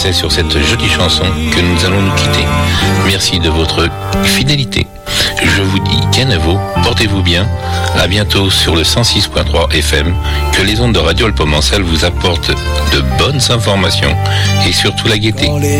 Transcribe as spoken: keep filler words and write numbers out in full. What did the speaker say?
c'est sur cette jolie chanson que nous allons nous quitter. Merci de votre fidélité. Je vous dis Kenavo, portez-vous bien. À bientôt sur le cent six point trois F M. Que les ondes de Radio Alpomancel vous apportent de bonnes informations et surtout la gaieté.